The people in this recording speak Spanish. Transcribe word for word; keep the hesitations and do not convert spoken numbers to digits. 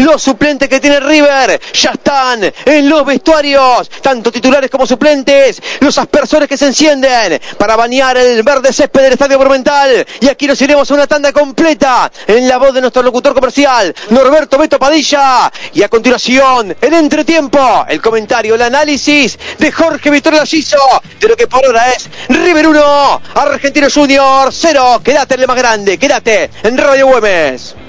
los suplentes que tiene River ya están en los vestuarios, tanto titulares como suplentes, los aspersores que se encienden para bañar el verde césped del Estadio Monumental. Y aquí nos iremos a una tanda completa en la voz de nuestro locutor comercial, Norberto Beto Padilla. Y a continuación, el entretiempo, el comentario, el análisis de Jorge Vittorio Gallizo de lo que por ahora es River uno, Argentino Junior cero. Quédate en el más grande, quédate en Radio Güemes.